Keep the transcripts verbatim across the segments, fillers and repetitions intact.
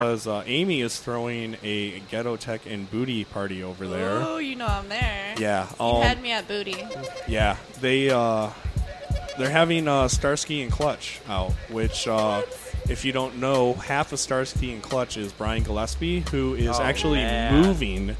Because uh, Amy is throwing a Ghetto Tech and Booty party over there. Oh, you know I'm there. Yeah. You Um, had me at Booty. yeah. They, uh, they're having uh, Starsky and Clutch out, which, uh, if you don't know, half of Starsky and Clutch is Brian Gillespie, who is Oh, actually man. moving.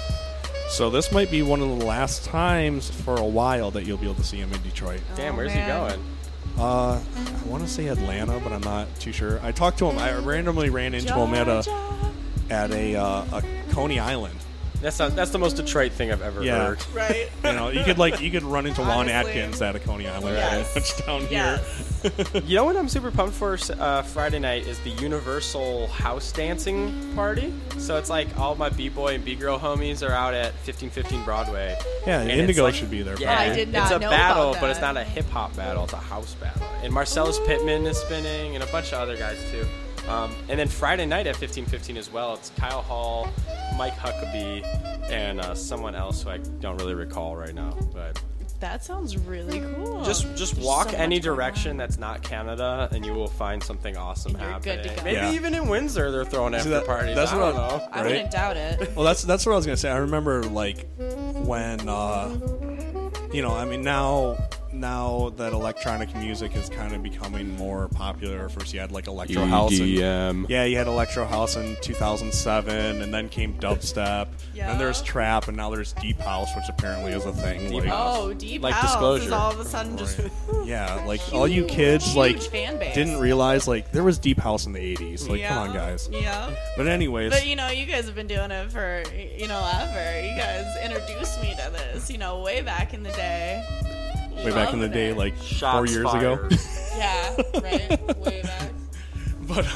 So this might be one of the last times for a while that you'll be able to see him in Detroit. Damn, Oh, where's man. he going? Uh, I want to say Atlanta, but I'm not too sure. I talked to him. I randomly ran into him at a Georgia. at a, uh, a Coney Island. That's not, that's the most Detroit thing I've ever Yeah. heard. Right. You know, you could like you could run into Juan Honestly. Atkins at a Coney Island Yes. right down Yes. here. You know what I'm super pumped for uh, Friday night is the Universal House Dancing Party. So it's like all my B-boy and B-girl homies are out at fifteen fifteen Broadway. Yeah, And Indigo it's like- should be there. Yeah, I did not it's a know battle, about but it's that. not a hip-hop battle. It's a house battle. And Marcellus Pittman is spinning and a bunch of other guys too. Um, and then Friday night at fifteen fifteen as well, it's Kyle Hall, Mike Huckabee, and uh, someone else who I don't really recall right now. But That sounds really cool. just just There's walk so any much going direction on. that's not Canada, and you will find something awesome And you're happening. good to go. Maybe Yeah. even in Windsor, they're throwing See, after that- parties. that's I what don't I- know. I right? wouldn't doubt it. Well, that's that's what I was gonna say. I remember like when uh, you know, I mean now now that electronic music is kind of becoming more popular. First, you had like electro house. And, E D M. yeah, you had electro house in two thousand seven, and then came dubstep. Yeah. And there's trap, and now there's deep house, which apparently is a thing. Deep like, house. Oh, Deep Like House Disclosure. is all of a sudden just Yeah, like all you kids Huge like fan base. didn't realize like there was deep house in the eighties. Like, yeah. come on, guys. Yeah. But anyways, But you know, you guys have been doing it for you know ever. You guys introduced me to this, you know, way back in the day. way back in the Loved day, it. like Shots four years ago. fired. Yeah, right, way back. But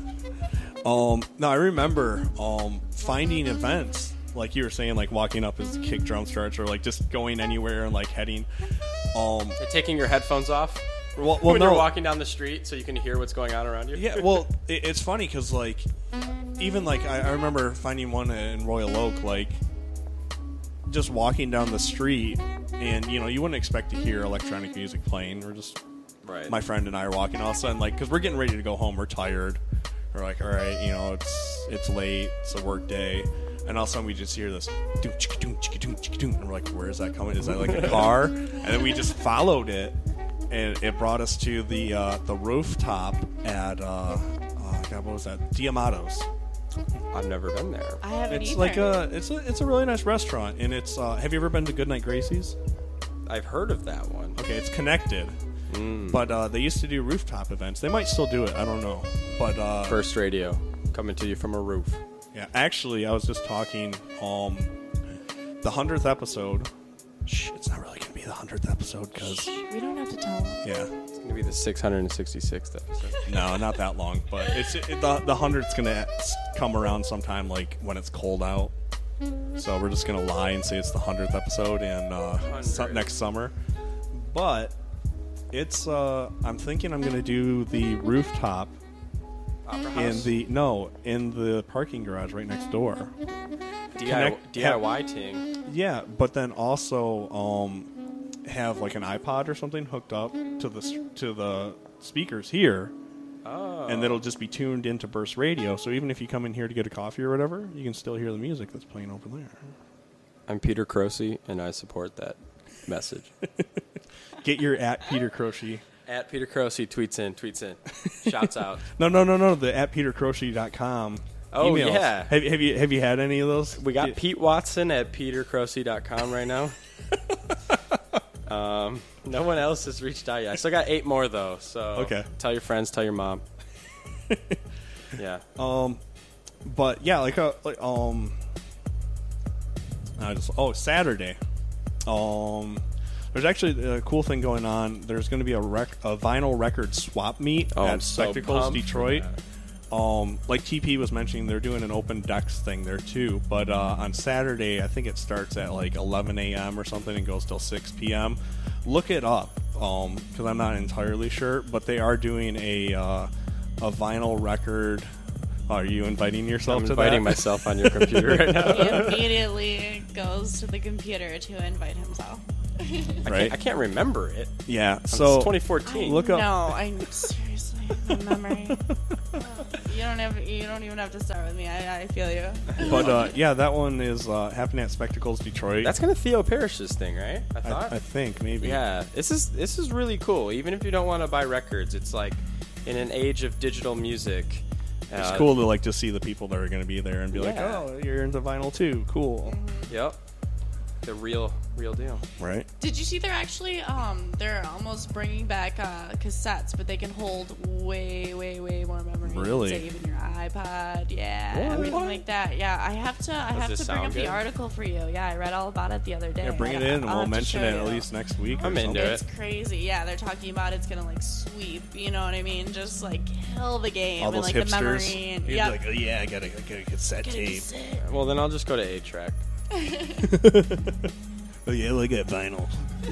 uh, um, no, I remember um finding events like you were saying, like walking up as kick drum starts, or like just going anywhere and like heading. Um, You're taking your headphones off well, well when no, you're walking down the street so you can hear what's going on around you. yeah, well, it, it's funny because like even like I, I remember finding one in Royal Oak, like just walking down the street, and you know you wouldn't expect to hear electronic music playing. We're just right. my friend and I are walking all of a sudden, like, because we're getting ready to go home. We're tired. We're like, all right, you know, it's it's late. It's a work day. And all of a sudden we just hear this, doom, chicka, doom, chicka, doom, chicka, doom. And we're like, where is that coming? Is that like a car? And then we just followed it, and it brought us to the uh, the rooftop at, uh, oh God, what was that? Diamato's. I've never been there. I haven't It's either. like a it's a it's a really nice restaurant, and it's. Uh, have you ever been to Goodnight Gracie's? I've heard of that one. Okay, it's connected. Mm. But uh, they used to do rooftop events. They might still do it. I don't know. But uh, First radio coming to you from a roof. yeah, actually, I was just talking. Um, the hundredth episode. Shh, it's not really going to be the hundredth episode because we don't have to tell them. yeah, It's going to be the six hundred sixty-sixth episode. no, not that long. But it's it, the the hundredth's going to come around sometime like when it's cold out. So we're just going to lie and say it's the hundredth episode in uh, su- hundred. next summer. But it's uh, I'm thinking I'm going to do the rooftop. Opera In House? the no, in the parking garage right next door. D I Y, connect- D I Y ting. Yeah, but then also um, have like an iPod or something hooked up to the s- to the speakers here, Oh. and it'll just be tuned into Burst Radio. So even if you come in here to get a coffee or whatever, you can still hear the music that's playing over there. I'm Peter Croce, and I support that message. Get your at Peter Croce. At Peter Croce tweets in, tweets in. Shouts out. No, no, no, no. The at peter croce dot com. Oh, emails. yeah. Have, have you have you had any of those? We got Yeah. Pete Watson at peter croce dot com right now. um, no one else has reached out yet. I still got eight more, though. So Okay. Tell your friends, tell your mom. Yeah. Um, but yeah, like uh, like um, I just oh Saturday, um, there's actually a cool thing going on. There's going to be a rec a vinyl record swap meet Oh, I'm at so Spectacles pumped for Detroit. that. Um, like T P was mentioning, they're doing an open decks thing there too. But uh, on Saturday, I think it starts at like eleven a.m. or something and goes till six p.m. Look it up, um, because I'm not entirely sure. But they are doing a uh, a vinyl record. Are you inviting yourself I'm to inviting that? myself on your computer right now. He immediately goes to the computer to invite himself. I, Right? can't, I can't remember it. Yeah. It's So twenty fourteen. Look up. No, I'm seriously. The memory. You don't have. You don't even have to start with me. I, I feel you. But uh, yeah, that one is uh, happening at Spectacles Detroit. That's kind of Theo Parrish's thing, right? I thought. I, I think maybe. Yeah, this is this is really cool. Even if you don't want to buy records, it's like in an age of digital music. It's uh, cool to like to see the people that are going to be there and be like, Yeah. oh, you're into vinyl too. Cool. Yep. The real, real deal. Right. Did you see they're actually um they're almost bringing back uh, cassettes, but they can hold way, way, way more memory. Really? Save in your iPod, yeah, What? everything What? like that. Yeah, I have to. I Does have this to bring sound up good? the article for you. Yeah, I read all about it the other day. Yeah, bring it I- in and I'll we'll have to mention show it at you. least next week. I'm or into something. it. It's crazy. Yeah, they're talking about it's gonna like sweep. You know what I mean? Just like kill the game All and those like hipsters. the memory. And, You'd yeah, be like, oh yeah, I got a, I got a cassette get a tape. cassette. Well, then I'll just go to eight track. Oh yeah, look at vinyl.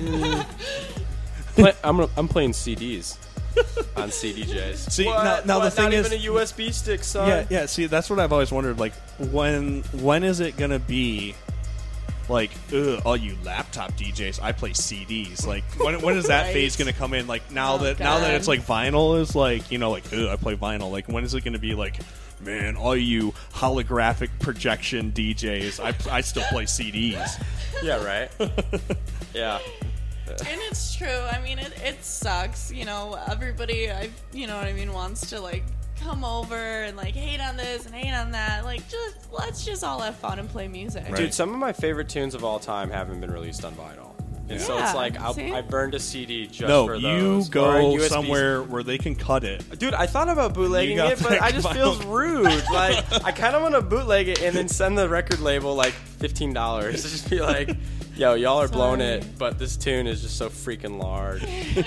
Play, I'm gonna, I'm playing C Ds on C D Js. See, What? now- now the What? thing Not is- even a U S B stick, son. Yeah, yeah. See, that's what I've always wondered. Like, when when is it gonna be? Like, ugh, all you laptop D Js, I play C Ds. Like, when when is that Right. phase gonna come in? Like, now Oh, that now that God. it's like vinyl is like, you know, like, ugh, I play vinyl. Like, when is it gonna be like, man, all you holographic projection D Js, I I still play C Ds. Yeah, right. Yeah. And it's true. I mean, it, it sucks. You know, everybody, I, you know what I mean, wants to like come over and like hate on this and hate on that. Like, just let's just all have fun and play music. Right. Dude, some of my favorite tunes of all time haven't been released on vinyl. And so Yeah, it's like I'll, see? I burned a C D just No, for you those. Or a go U S B somewhere where they can cut it. Dude, I thought about bootlegging You got it, but that I just vinyl. feels rude. Like, I kind of want to bootleg it and then send the record label like fifteen dollars. Just be like, yo, y'all are blowing Sorry. it, but this tune is just so freaking large.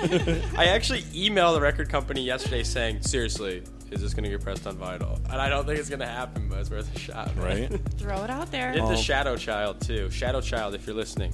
I actually emailed the record company yesterday saying, seriously, is this going to get pressed on vinyl? And I don't think it's going to happen, but it's worth a shot. man. Right? Throw it out there. Did Um, the Shadow Child, too. Shadow Child, if you're listening,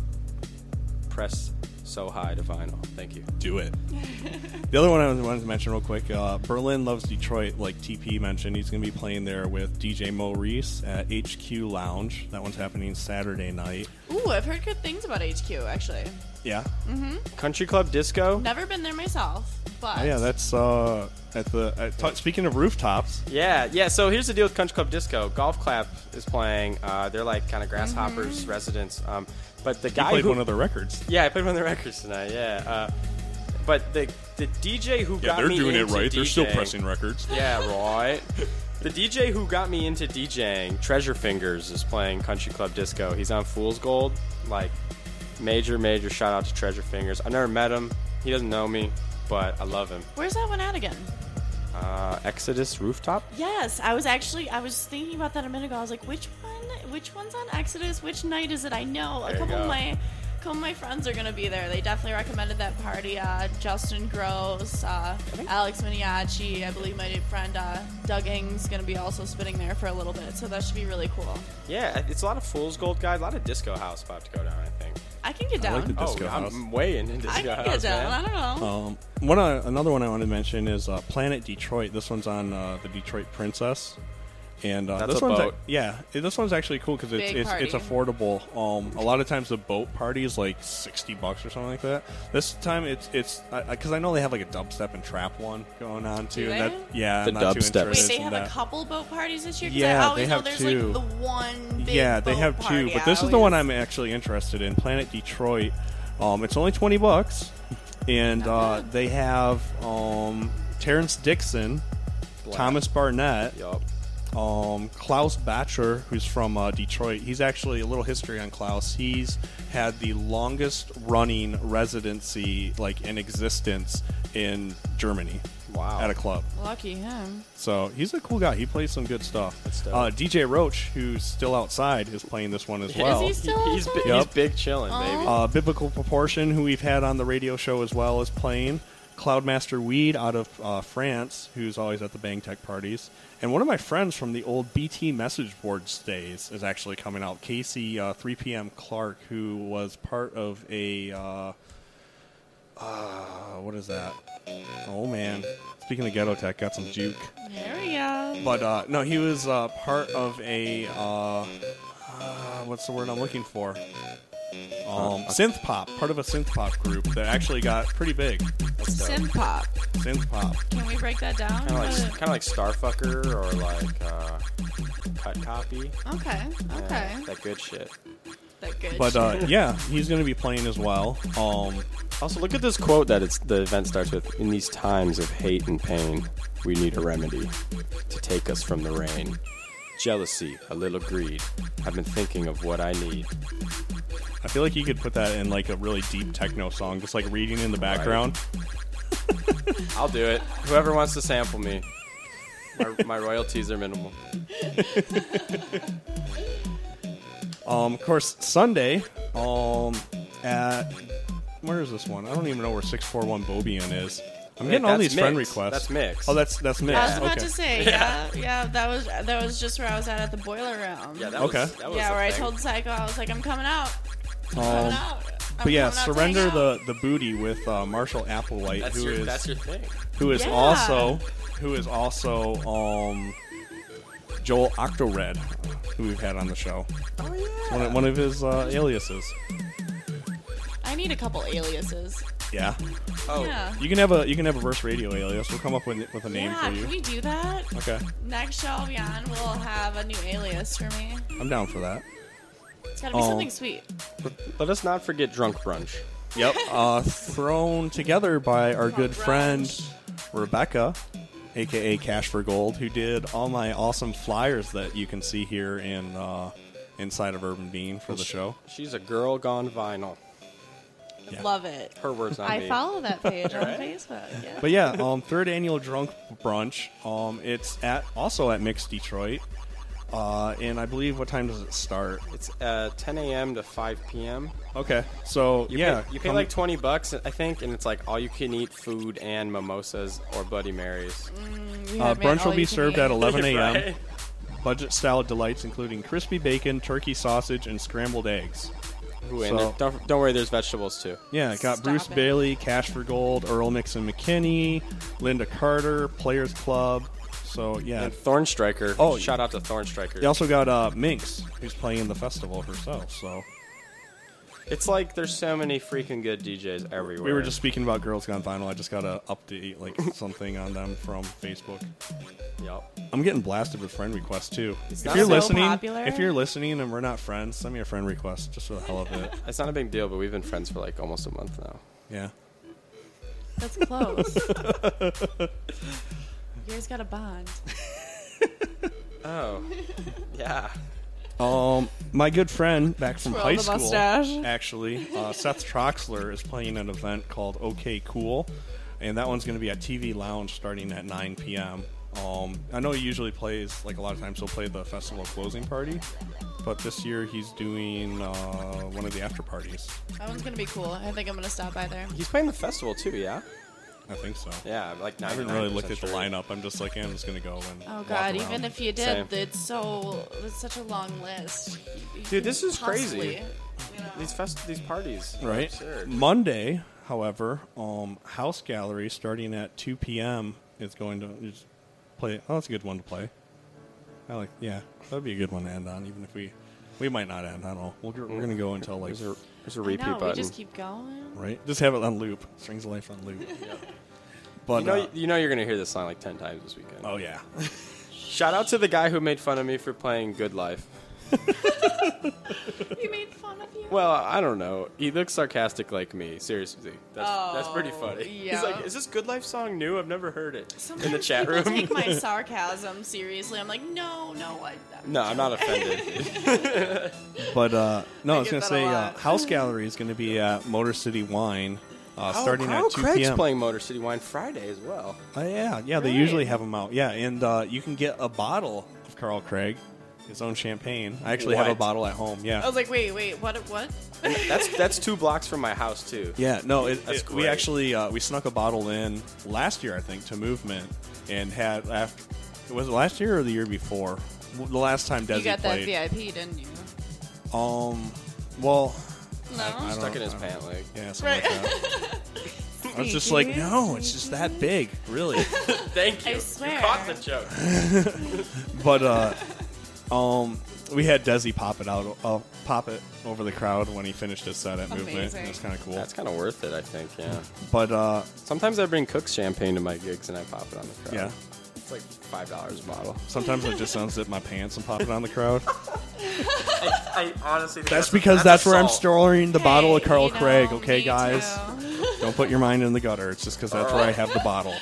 press so high to vinyl. Thank you. Do it. The other one I wanted to mention real quick, uh, Berlin Loves Detroit, like T P mentioned. He's going to be playing there with D J Maurice at H Q Lounge. That one's happening Saturday night. Ooh, I've heard good things about H Q, actually. Yeah. Country Club Disco? Never been there myself, but Oh, yeah, that's uh, at the... At, t- speaking of rooftops, Yeah, yeah. So here's the deal with Country Club Disco. Golf Clap is playing. Uh, they're like kind of Grasshoppers Mm-hmm. residents. Um, but the he guy played who one of their records. yeah, I played one of the records tonight. Yeah. Uh, but the the D J who Yeah, got they're me doing it into right. They're still DJing pressing records. Yeah, right. The D J who got me into DJing, Treasure Fingers, is playing Country Club Disco. He's on Fool's Gold. Like, major, major shout out to Treasure Fingers. I've never met him. He doesn't know me, but I love him. where's that one at again? Uh, Exodus Rooftop? Yes, I was actually I was thinking about that a minute ago. I was like, which one? Which one's on Exodus? Which night is it? I know There a you couple go. of my couple of my friends are gonna be there. They definitely recommended that party. Uh, Justin Gross, uh, Alex Miniachi, I believe my friend uh, Doug Ing's gonna be also spinning there for a little bit. So that should be really cool. Yeah, it's a lot of Fool's Gold guys, a lot of Disco House about to go down, I think. I can get I down. like the Disco oh, House. I'm way into Disco I can House, get down. man. I don't know. Um, one uh, another one I want to mention is uh, Planet Detroit. This one's on uh, the Detroit Princess, and uh, That's this a one's boat. yeah, it- this one's actually cool because it's Big it's, it's party. affordable. Um, a lot of times the boat party is like sixty bucks or something like that. This time it's it's because I, I know they have like a dubstep and trap one going on too. Do and that, they? yeah, The I'm not too dubstep. interested Wait, they in have a that. couple boat parties this year? 'Cause Yeah, I always they know have there's two. like the one big Yeah, they boat have party. two, but I this is the one always- I'm actually interested in. Planet Detroit. Um, it's only twenty bucks, and Not uh, bad. they have um, Terrence Dixon, Black. Thomas Barnett, Yup. um, Klaus Batcher, who's from uh, Detroit. He's actually a little history on Klaus. He's had the longest running residency, like in existence, in Germany. Wow. At a club. Lucky him. So he's a cool guy. He plays some good stuff. That's dope. Uh, D J Roach, who's still outside, is playing this one as well. Is he still he's, bi- outside? he's Yup. big chilling, baby. Uh, Biblical Proportion, who we've had on the radio show as well, is playing. Cloudmaster Weed out of uh, France, who's always at the Bang Tech parties. And one of my friends from the old B T message boards days is actually coming out. Casey uh, three P M Clark, who was part of a... Uh, uh, what is that? Oh, man. Speaking of Ghetto Tech, got some juke. There we go. But, uh, no, he was uh, part of a... Uh, uh, what's the word I'm looking for? Um, synth pop, part of a synth pop group that actually got pretty big. That's dope. Synth pop. Synth pop. Can we break that down? Kind of like, What- kind of like Starfucker or like uh, Cut Copy. Okay. Okay. Yeah, that good shit. That good. But shit. uh, yeah, he's going to be playing as well. Um, Also, look at this quote that it's the event starts with. In these times of hate and pain, we need a remedy to take us from the rain. Jealousy, a little greed. I've been thinking of what I need. I feel like you could put that in like a really deep techno song, just like reading in the background. I'll do it. Whoever wants to sample me. My, my royalties are minimal. Um, of course, Sunday um, at where is this one? I don't even know where six four one Bobian is. I'm getting all That's these friend Mix. requests. That's Mix. Oh, that's that's mixed. I was about okay. to say, yeah, yeah, that was that was just where I was at at the boiler room. Yeah, that Okay. was, that was yeah, the where I thing. told Psycho, I was like, I'm coming out. I'm Um, coming out. I'm But yeah, coming out to surrender hang out. the, the booty with uh, Marshall Applewhite, That's who your, is that's your thing. who is Yeah. also who is also um, Joel Octored, who we've had on the show. Oh, yeah. One of, one of his uh, aliases. I need a couple aliases. Yeah, Oh, Yeah. you can have a you can have a Verse Radio alias. We'll come up with with a name Yeah, for you. can we do that? Okay, Next show I'll be on, we'll have a new alias for me. I'm down for that. It's gotta be Oh. something sweet. let us not forget Drunk Brunch. Yep. Uh, thrown together by our good Brunch. friend Rebecca, aka Cash for Gold, who did all my awesome flyers that you can see here in uh, inside of Urban Bean for the show. She's a girl gone vinyl. Yeah. Love it. Her words, not I me. follow that page on Right? Facebook. Yeah. But yeah, um, third annual Drunk Brunch. Um, it's at also at Mix Detroit, uh, and I believe what time does it start? It's uh, ten a.m. to five p.m. Okay, so You yeah, pay, you pay come- like twenty bucks, I think, and it's like all you can eat food and mimosas or Bloody Marys. You uh, have me at brunch will all be you can served eat. at eleven a.m. Right? Budget style delights including crispy bacon, turkey sausage, and scrambled eggs. Ooh, and So- there- don't, don't worry, there's vegetables too. Yeah, got Stop Bruce it. Bailey, Cash for Gold, Earl Nixon McKinney, Linda Carter, Players Club. So yeah, And Thornstriker. Oh, shout out to Thornstriker. they also got uh, Minx, who's playing the festival herself. So It's like there's so many freaking good D Js everywhere. we were just speaking about Girls Gone Vinyl. I just got to update like something on them from Facebook. Yep. I'm getting blasted with friend requests too. If not you're so listening, popular. if you're listening and we're not friends, send me a friend request just for the hell of it. It's not a big deal, but we've been friends for like almost a month now. Yeah. That's close. You guys got a bond. Oh. Yeah. Um, my good friend back from Twirl high the school, mustache. actually, uh, Seth Troxler is playing an event called OK Cool, and that one's going to be at T V Lounge starting at nine p.m. Um, I know he usually plays, like a lot of times he'll play the festival closing party, but this year he's doing uh, one of the after parties. That one's gonna be cool. I think I'm gonna stop by there. He's playing the festival too, yeah? I think so. Yeah, like I haven't really looked at the lineup. I'm just like, yeah, I'm just going to go and Oh walk god, around. even if you did, Same. it's so it's such a long list. You- you Dude, this can is crazy. possibly, you know. These fest, these parties. are Right. Absurd. Monday, however, um, House Gallery starting at two p.m. is going to just play. Oh, that's a good one to play. I like. Yeah, that'd be a good one to end on, even if we we might not end. I don't know. We're, we're gonna go until like There's a, there's a I repeat know, button. we just keep going. right. Just have it on loop. Strings of Life on loop. But You know, uh, you know you're gonna hear this song like ten times this weekend. oh yeah, Shout out to the guy who made fun of me for playing Good Life. He made fun of you. Well, I don't know. He looks sarcastic like me. Seriously, that's that's pretty Oh, funny. yeah. He's like, "Is this Good Life song new? I've never heard it." Sometimes in the chat people room. take my sarcasm seriously. I'm like, no, no, I. No, I'm not offended. but uh, no, I was get gonna that a say uh, lot. House Gallery is gonna be at Motor City Wine, uh, Oh, starting Carl at two Craig's p.m. playing Motor City Wine Friday as well. Uh, yeah, yeah, they Right. usually have them out. Yeah, and uh, you can get a bottle of Carl Craig, his own champagne. I actually have a What? bottle at home. I Yeah, was like, wait, wait, what? What? And that's that's two blocks from my house too. yeah. No, it, That's it- we great. actually uh, we snuck a bottle in last year, I think, to Movement, and had after was it last year or the year before? W- The last time Desi You got that played. V I P, didn't you? Um, well, No. I don't Stuck in know. his pant leg. yeah, something Right. like that. I was just like, no, it's just that big, really. Thank you. I swear. You caught the joke. But uh, um, we had Desi pop it out, uh, pop it over the crowd when he finished his set at Movement. Amazing. It was kind of cool. That's kind of worth it, I think. Yeah. But uh, Sometimes I bring Cook's champagne to my gigs and I pop it on the crowd. yeah, It's like five dollars a bottle. sometimes I just unzip my pants and pop it on the crowd. I, I honestly. Think That's because that's, where I'm assault. storing the bottle of Hey, Carl you know, Craig. Okay, me guys, too. don't put your mind in the gutter. It's just because that's where I have the bottle.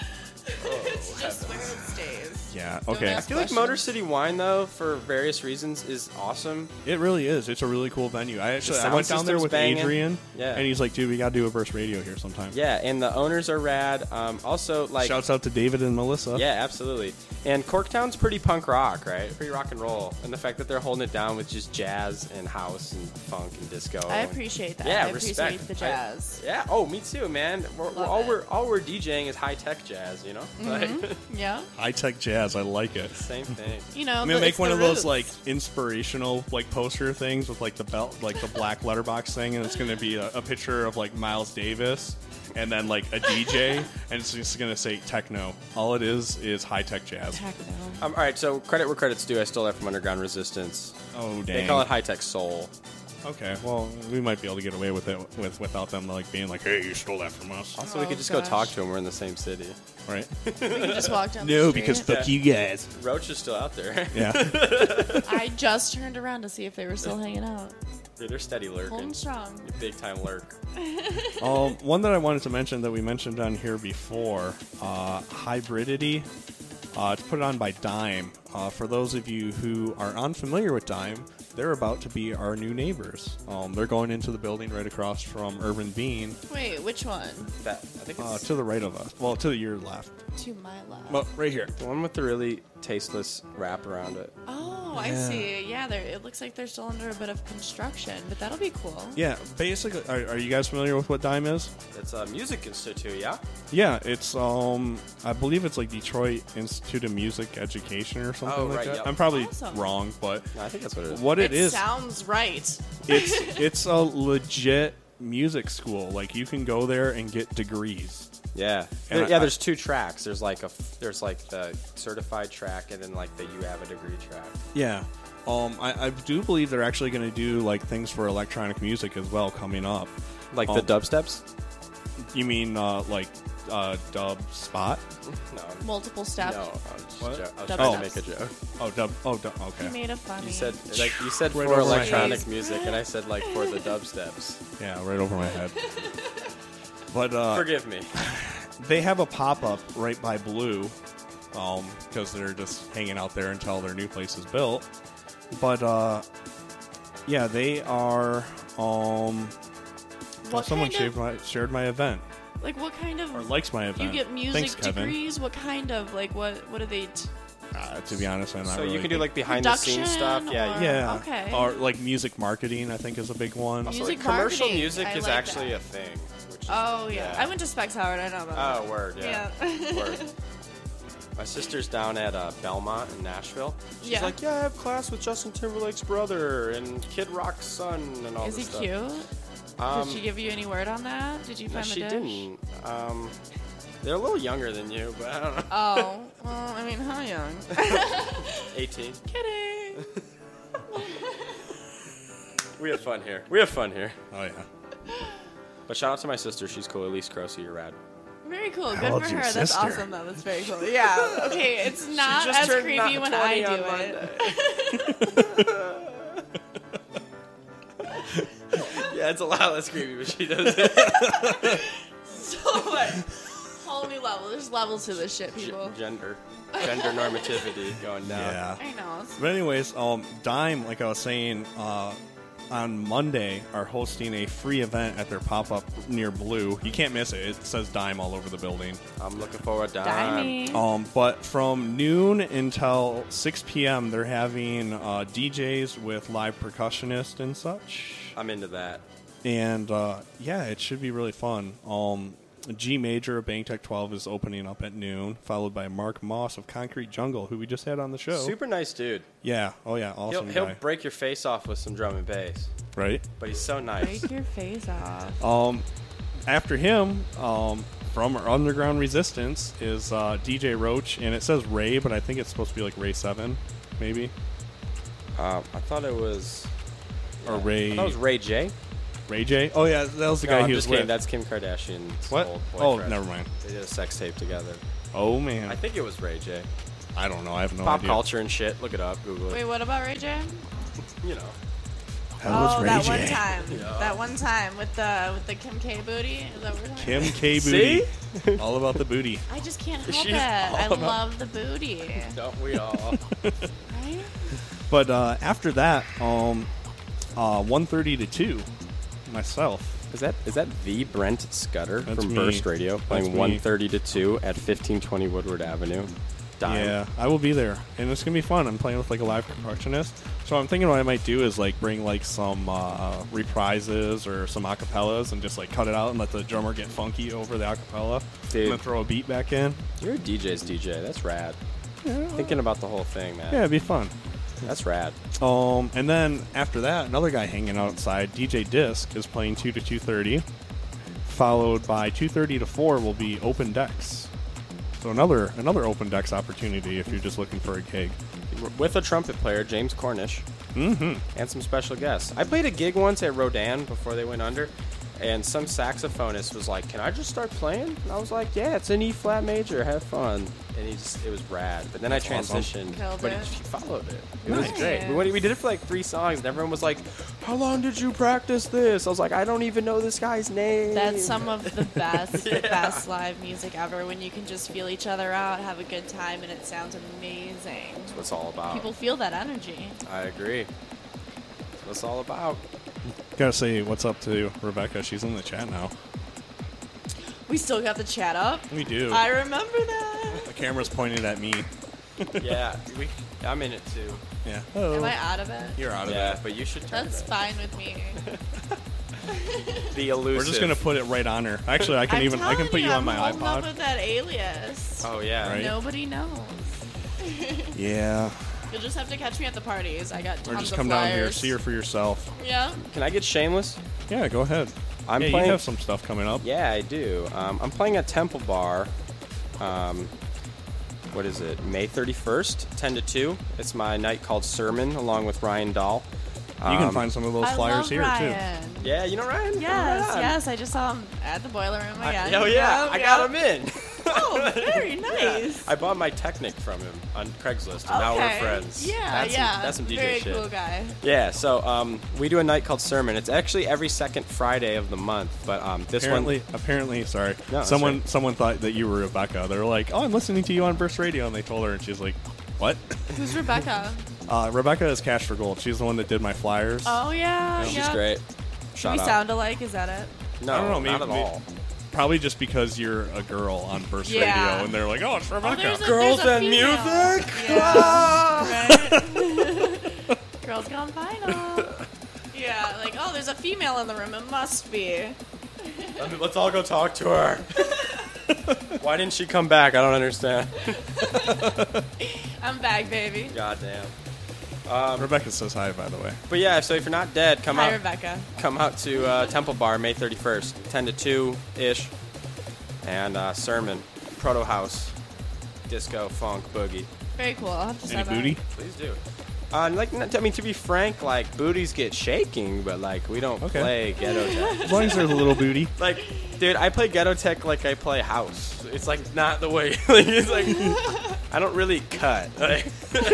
Just where it stays. Yeah. Don't Okay. I ask feel like questions. Motor City Wine, though, for various reasons, is awesome. It really is. It's a really cool venue. I actually I sound went down there system's with banging. Adrian, Yeah. and he's like, "Dude, we gotta do a Burst Radio here sometime." Yeah, and the owners are rad. Um, also, like, Shouts out to David and Melissa. yeah, absolutely. And Corktown's pretty punk rock, right? Pretty rock and roll. And the fact that they're holding it down with just jazz and house and funk and disco. I appreciate that. Yeah, I respect. appreciate the I- jazz. yeah. Oh, me too, man. We're, we're, Love all it. we're all we're DJing is high tech jazz. You know, like Yeah. High tech jazz. I like it. same thing. You know, I'm the, gonna make it's one the of those roots. like inspirational like poster things with like the belt, like the black letterbox thing, and it's gonna be a, a picture of like Miles Davis, and then like a D J, and it's just gonna say techno. All it is is high tech jazz. Techno. Um, all right, so credit where credit's due. I stole that from Underground Resistance. Oh dang. They call it high tech soul. Okay, well we might be able to get away with it with without them like being like, "Hey, you stole that from us," So we Oh, could just gosh. go talk to them. We're in the same city. right? We can just walk down the No, street. because fuck you guys. Roach is still out there. Yeah. I just turned around to see if they were still hanging out. Dude, they're steady lurking. Holding strong. Big time lurk. Um, one that I wanted to mention that we mentioned on here before, uh, Hybridity. Uh, it's put on by Dime. Uh, for those of you who are unfamiliar with Dime, they're about to be our new neighbors. Um, they're going into the building right across from Urban Bean, Wait, which one? That I think uh, it's to the right of us. Well, to your left. To my left. Well, right here. the one with the really tasteless wrap around it. Oh, I Yeah. see. Yeah, they're, it looks like they're still under a bit of construction, but that'll be cool. Yeah, basically, are, are you guys familiar with what Dime is? It's a music institute, yeah. Yeah, it's um, I believe it's like Detroit Institute of Music Education or something Oh, like right, that. yep. I'm probably Awesome. wrong, but No, I think that's what it is. what it it is, sounds right. it's it's a legit music school. Like you can go there and get degrees. Yeah, And There- I- yeah. I- There's two tracks. There's like a f- there's like the certified track, and then like the you have a degree track. Yeah. Um, I, I do believe they're actually going to do like things for electronic music as well coming up. Like Um, the dubsteps. You mean uh, like uh, dub spot? No, Multiple step. no. I was, just What? jo- I was Dub trying to steps. make a joke. Oh, dub. Oh, dub. He Okay. made a funny. You said like you said Right for over my electronic head. music, and I said like for the dubsteps. Yeah, right over my head. But uh, Forgive me. they have a pop up right by Blue, um, because they're just hanging out there until their new place is built. But uh, yeah, they are. Um, What someone kind shared of, my, shared my event like what kind of or likes my you event. get music Thanks, Kevin. degrees? What kind of like what what do they? T- Uh, to be honest, I'm not So really you can do big- like behind the scenes Production stuff. Yeah. or- you- yeah, Okay. or like music marketing. I think is a big one. Also, Music like, commercial marketing. music I is like actually that. a thing. Which is, oh yeah. I went to Specs Howard. I know about Oh, word, yeah. Yeah. Word. My sister's down at uh, Belmont in Nashville. She's Yeah. like, yeah, I have class with Justin Timberlake's brother and Kid Rock's son and all Is he this stuff. cute? Um, Did she give you any word on that? Did you no, find the she dish? didn't. Um, they're a little younger than you, but I don't know. Oh, well, I mean, how young? eighteen. Kidding. We have fun here. We have fun here. Oh yeah. But shout out to my sister. She's cool. Elise Croce, you're rad. Very cool. How Good old's for your her. That's sister? awesome, though. That's very cool. Yeah. Okay, it's not just as turned creepy not when I twenty do on it. Yeah, it's a lot less creepy, but she does it. So what? Whole new level. There's levels to this shit, people. G- gender. Gender normativity going down. Yeah. I know. It's- But anyways, um, Dime, like I was saying, uh, on Monday are hosting a free event at their pop-up near Blue. You can't miss it. It says Dime all over the building. I'm looking forward to Dimey. Um, but from noon until six p.m., they're having uh, D Js with live percussionists and such. I'm into that. And uh, yeah, it should be really fun. Um, G Major of Bang Tech twelve is opening up at noon, followed by Mark Moss of Concrete Jungle, who we just had on the show. Super nice dude. Yeah. Oh yeah. He'll, Awesome he'll guy. break your face off with some drum and bass, Right. but he's so nice. Break your face off. Um, after him, um, from Underground Resistance is uh, D J Roach, and it says Ray, but I think it's supposed to be like Ray Seven, maybe. Uh, I thought it was. Or I Ray thought it was Ray J. Ray J? Oh yeah, that was the No, guy I'm he was just kidding. with. That's Kim Kardashian's What? old Oh, boyfriend. never mind. They did a sex tape together. Oh man, I think it was Ray J. I don't know. I have no Pop idea. culture and shit. Look it up. Google it. Wait, what about Ray J? You know. That was oh, Ray that J. one time. Yeah. That one time with the with the Kim K booty. Is that what we're talking Kim about? K See? booty. All about the booty. I just can't help She's it. all I about- love the booty. Don't we all? Right? But uh, after that, um, uh, one thirty to two, myself. Is that is that the Brent Scudder That's from me. Burst Radio That's playing me. one thirty to two at fifteen twenty Woodward Avenue? Dime. Yeah, I will be there, and it's gonna be fun. I'm playing with like a live percussionist, so I'm thinking what I might do is like bring like some uh, reprises or some acapellas and just like cut it out and let the drummer get funky over the acapella, Dude. and then throw a beat back in. You're a D J's D J. That's rad. Thinking about the whole thing, man. Yeah, it'd be fun. That's rad. Um, and then after that, another guy hanging outside, D J Disc, is playing two to two thirty. Followed by two thirty to four will be Open Decks. So another another Open Decks opportunity if you're just looking for a gig. With a trumpet player, James Cornish, Mm-hmm. and some special guests. I played a gig once at Rodin before they went under, and some saxophonist was like, "Can I just start playing?" And I was like, "Yeah, it's an E flat major. Have fun." And he just, it was rad. But then That's I awesome. transitioned, Killed but it. he followed it. It was Nice. great. We, went- we did it for like three songs, and everyone was like, "How long did you practice this?" I was like, "I don't even know this guy's name." That's some of the best, Yeah. the best live music ever. When you can just feel each other out, have a good time, and it sounds amazing. That's what it's all about. People feel that energy. I agree. That's what it's all about. Gotta say what's up to Rebecca. She's in the chat now. We still got the chat up. We do. I remember that. The camera's pointed at me. Yeah, we, I'm in it too. Yeah. Am Oh, I out of it? you're out of Yeah, it. but you should turn That's it. fine with me. The elusive. We're just gonna put it right on her. Actually, I can I'm even I can telling put you, on I'm my holding up iPod. with that alias. Oh yeah. Right. Nobody knows. Yeah. You'll just have to catch me at the parties. I got tons Or just of come flyers. down here, see her for yourself. Yeah. Can I get shameless? Yeah, go ahead. I'm yeah, playing. you have some stuff coming up. Yeah, I do. Um, I'm playing at Temple Bar. Um, what is it? May thirty-first, ten to two. It's my night called Sermon, along with Ryan Dahl. You can Um, find some of those I flyers love here Ryan. Yeah, you know Ryan. Yes, Right on. yes. I just saw him at the boiler room I, again. hell yeah, Yep, I yep. got him in. Oh, very nice. I bought my Technic from him on Craigslist, and now we're Okay. friends. Yeah, that's yeah. Some, that's some D J very shit. cool guy. Yeah, so um, we do a night called Sermon. It's actually every second Friday of the month, but um, this apparently, one. apparently, sorry. No, that's someone, right. someone thought that you were Rebecca. They're like, "Oh, I'm listening to you on Burst Radio," and they told her, and she's like, "What?" Who's Rebecca? Uh, Rebecca is Cash for Gold. She's the one that did my flyers. Oh yeah, She's yeah. great. Do Shout we out. sound alike? Is that it? No, I don't know, maybe- not at maybe- all. Probably just because you're a girl on Burst Yeah. Radio, and they're like, "Oh, it's Rebecca." there's a- Girls there's a and female. music. Yeah. Right? Girls Gone Vinyl. Yeah, like, oh, there's a female in the room. It must be. Let me- Let's all go talk to her. Why didn't she come back? I don't understand. I'm back, baby. Goddamn. Rebecca says hi, by the way. But yeah, so if you're not dead, come Hi, out. Rebecca. Come out to uh, Temple Bar May thirty-first, ten to two ish, and uh, Sermon, Proto House, disco, funk, boogie. Very cool. I'll have to Any send that. booty? Please do. Uh, like, not- I mean, to be frank, like booties get shaking, but like we don't Okay. play ghetto tech. As long as there's a little booty. Like, dude, I play ghetto tech like I play house. It's like not the way. Like, it's like I don't really cut. Like,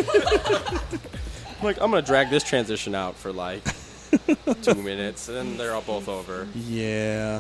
I'm like I'm gonna drag this transition out for like two minutes, and then they're all both over. Yeah.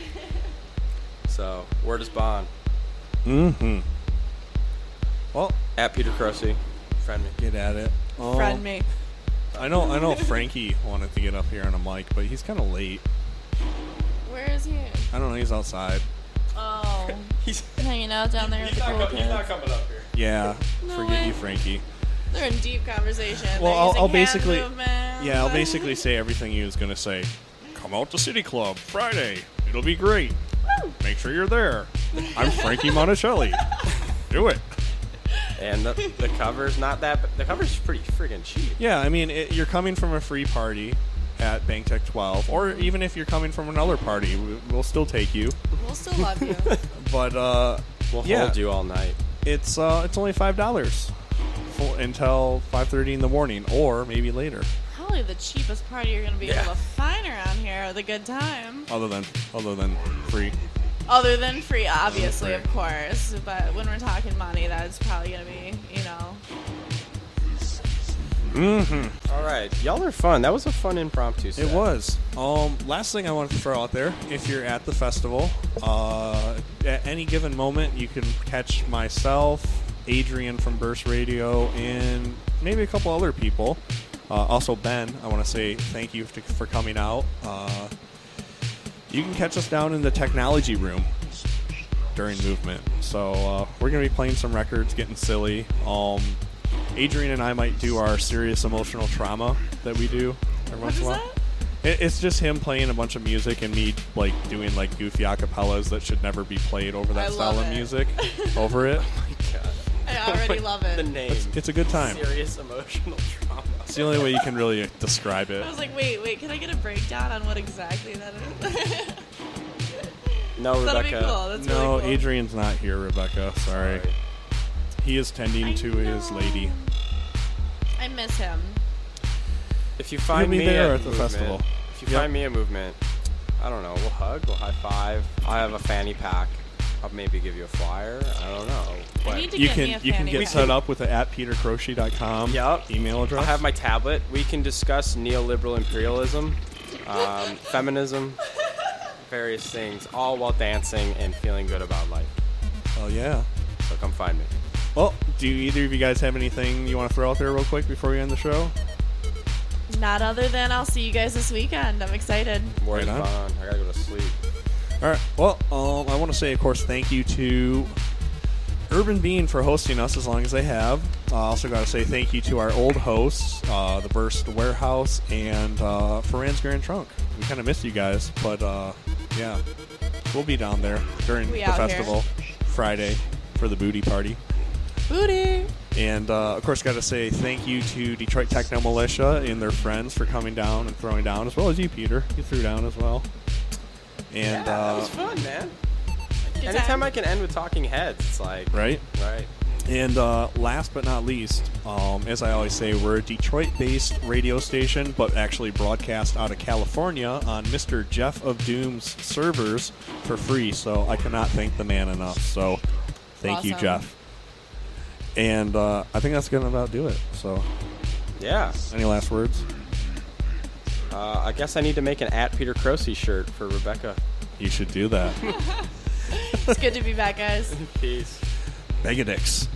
So, word is bond. Mm-hmm. Well, At Peter Crosby, friend me. get at it. Oh, Friend me. I know. I know. Frankie wanted to get up here on a mic, but he's kind of late. Where is he? I don't know. He's outside. Oh, He's, hanging out down there with he's, the not, cool co- he's not kids. coming up here. Yeah. No forget way. you, Frankie. They're in deep conversation. Well, They're I'll, using I'll hand basically. movements. Yeah, I'll basically say everything he was gonna say. Come out to City Club Friday. It'll be great. Make sure you're there. I'm Frankie Monticelli. Do it. And the, the cover's not that. The cover's pretty friggin' cheap. Yeah, I mean, it, you're coming from a free party at Bank Tech twelve, or even if you're coming from another party, we, we'll still take you. We'll still love you. But uh, We'll yeah, hold you all night. it's uh, it's only five dollars. out until five thirty in the morning, or maybe later. Probably the cheapest party you're going to be Yeah. able to find around here with a good time. Other than other than free. Other than free, obviously, free. of course. But when we're talking money, that's probably going to be, you know. Mm-hmm. All right, y'all are fun. That was a fun impromptu set. It was. Um, last thing I wanted to throw out there, if you're at the festival, uh, at any given moment, you can catch myself, Adrian from Burst Radio, and maybe a couple other people. Uh, also, Ben, I want to say thank you to, for coming out. Uh, you can catch us down in the technology room during movement. So uh, we're going to be playing some records, getting silly. Um, Adrian and I might do our serious emotional trauma that we do every What once is in a while. that? It, it's just him playing a bunch of music and me like doing like goofy acapellas that should never be played over that I style love of it. music over it. God. I already love it. The name. It's, it's a good time. Serious emotional trauma. It's the only way you can really describe it. I was like, wait, wait, can I get a breakdown on what exactly that is? No, That'll Rebecca. be cool. That's No, really cool. Adrian's not here, Rebecca. Sorry. Sorry. He is tending I to his know. lady. I miss him. If you find be me there at at the movement, festival. If you Yep. find me at movement, I don't know. We'll hug. We'll high five. I'll have a fanny pack. I'll maybe give you a flyer. I don't know. I But need to You get can me a you can fanny get pack. set up with the at peter croce dot com Yep. email address. I'll have my tablet. We can discuss neoliberal imperialism, um, feminism, various things, all while dancing and feeling good about life. Oh yeah. So come find me. Well, do either of you guys have anything you want to throw out there real quick before we end the show? Not other than I'll see you guys this weekend. I'm excited. War's Right on. on. I gotta go to sleep. All right. Well, um, I want to say, of course, thank you to Urban Bean for hosting us as long as they have. I uh, also got to say thank you to our old hosts, uh, the Burst Warehouse and uh, Ferran's Grand Trunk. We kind of missed you guys, but uh, yeah, we'll be down there during We the out here. festival Friday for the booty party. Booty. And, uh, of course, got to say thank you to Detroit Techno Militia and their friends for coming down and throwing down, as well as you, Peter. You threw down as well. And, yeah, uh, that was fun, man. Good Anytime time. I can end with talking heads, it's like, right? right. And uh, last but not least, um, as I always say, we're a Detroit-based radio station, but actually broadcast out of California on Mister Jeff of Doom's servers for free. So I cannot thank the man enough. So thank you, Awesome. Jeff. And uh, I think that's going to about do it. So Yeah. any last words? Uh, I guess I need to make an at Peter Croce shirt for Rebecca. You should do that. It's good to be back, guys. Peace. Megadix.